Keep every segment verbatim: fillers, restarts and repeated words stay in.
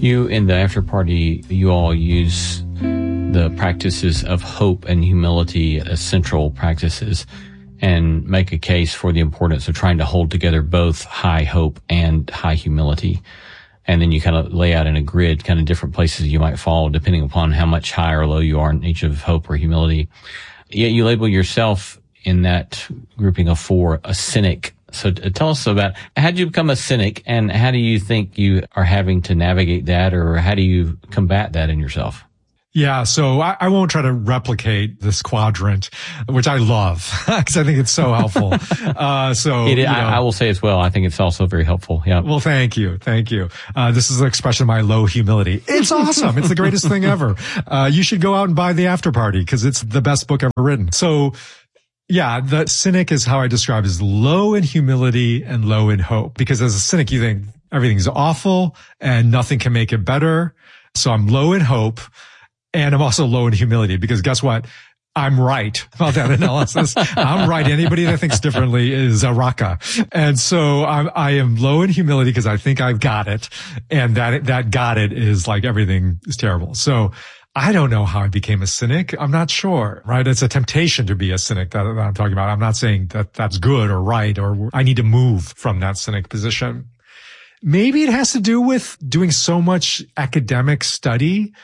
You, in the after party, you all use the practices of hope and humility as central practices and make a case for the importance of trying to hold together both high hope and high humility. And then you kind of lay out in a grid kind of different places you might fall depending upon how much high or low you are in each of hope or humility. Yet you label yourself in that grouping of four a cynic. So tell us about how did you become a cynic, and how do you think you are having to navigate that, or how do you combat that in yourself? Yeah, so I, I won't try to replicate this quadrant, which I love because I think it's so helpful. uh, so it, you know, I, I will say as well, I think it's also very helpful. Yeah. Well, thank you, thank you. Uh, this is an expression of my low humility. It's awesome. It's the greatest thing ever. Uh, you should go out and buy The After Party because it's the best book ever written. So, yeah, the cynic is how I describe as low in humility and low in hope. Because as a cynic, you think everything's awful and nothing can make it better. So I'm low in hope. And I'm also low in humility because guess what? I'm right about that analysis. I'm right. Anybody that thinks differently is a raka. And so I'm, I am low in humility because I think I've got it. And that, that got it is like everything is terrible. So I don't know how I became a cynic. I'm not sure, right? It's a temptation to be a cynic that, that I'm talking about. I'm not saying that that's good or right, or I need to move from that cynic position. Maybe it has to do with doing so much academic study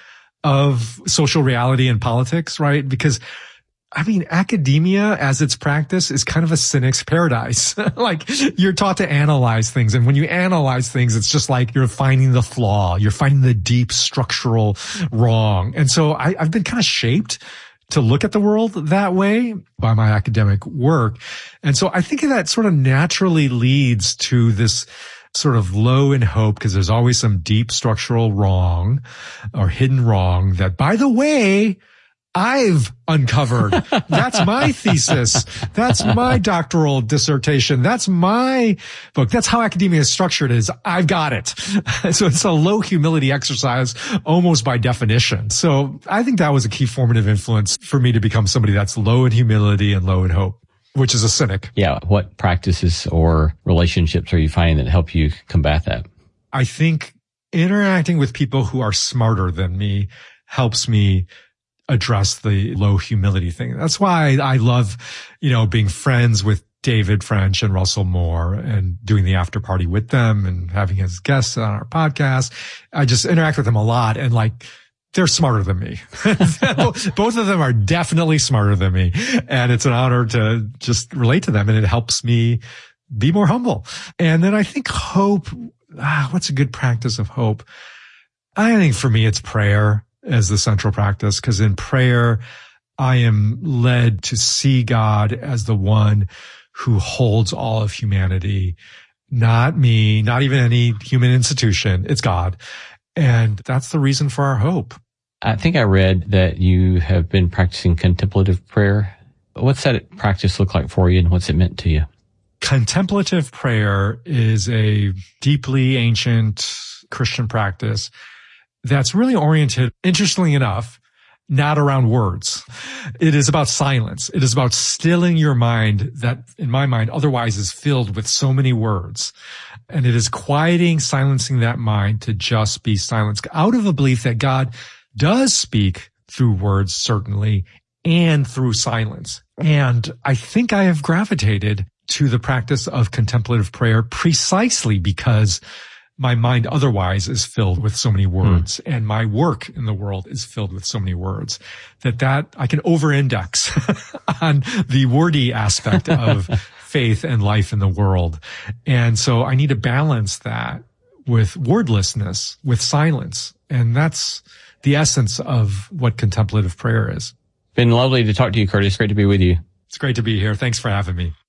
of social reality and politics, right? Because, I mean, academia as its practice is kind of a cynic's paradise. Like, you're taught to analyze things. And when you analyze things, it's just like you're finding the flaw. You're finding the deep structural wrong. And so I, I've been kind of shaped to look at the world that way by my academic work. And so I think that sort of naturally leads to this sort of low in hope because there's always some deep structural wrong or hidden wrong that, by the way, I've uncovered. That's my thesis. That's my doctoral dissertation. That's my book. That's how academia is structured, is I've got it. So it's a low humility exercise almost by definition. So I think that was a key formative influence for me to become somebody that's low in humility and low in hope, which is a cynic. Yeah. What practices or relationships are you finding that help you combat that? I think interacting with people who are smarter than me helps me address the low humility thing. That's why I love, you know, being friends with David French and Russell Moore and doing the after party with them and having as guests on our podcast. I just interact with them a lot, and like, they're smarter than me. Both of them are definitely smarter than me. And it's an honor to just relate to them, and it helps me be more humble. And then I think hope, ah, what's a good practice of hope? I think for me, it's prayer as the central practice, because in prayer, I am led to see God as the one who holds all of humanity, not me, not even any human institution. It's God. And that's the reason for our hope. I think I read that you have been practicing contemplative prayer. What's that practice look like for you, and what's it meant to you? Contemplative prayer is a deeply ancient Christian practice that's really oriented, interestingly enough, not around words. It is about silence. It is about stilling your mind that, in my mind, otherwise is filled with so many words. And it is quieting, silencing that mind to just be silenced out of a belief that God does speak through words, certainly, and through silence. And I think I have gravitated to the practice of contemplative prayer precisely because my mind otherwise is filled with so many words, mm. and my work in the world is filled with so many words that that I can over-index on the wordy aspect of faith and life in the world. And so I need to balance that with wordlessness, with silence. And that's the essence of what contemplative prayer is. Been lovely to talk to you, Curtis. Great to be with you. It's great to be here. Thanks for having me.